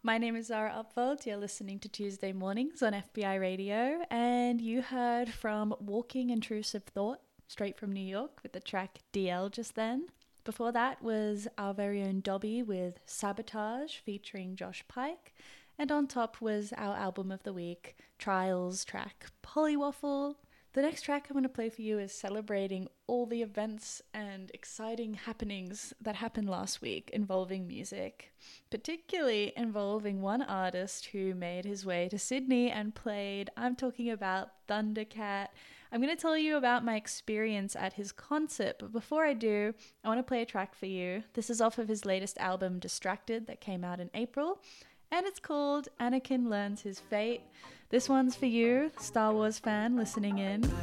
My name is Zara Upvold. You're listening to Tuesday Mornings on FBI Radio, and you heard from Walking Intrusive Thought, straight from New York, with the track DL just then. Before that was our very own Dobby with Sabotage featuring Josh Pike, and on top was our album of the week, Trials track Polywaffle. The next track I'm going to play for you is celebrating all the events and exciting happenings that happened last week involving music, particularly involving one artist who made his way to Sydney and played. I'm talking about Thundercat. I'm going to tell you about my experience at his concert, but before I do, I want to play a track for you. This is off of his latest album, Distracted, that came out in April, and it's called Anakin Learns His Fate. This one's for you, Star Wars fan listening in.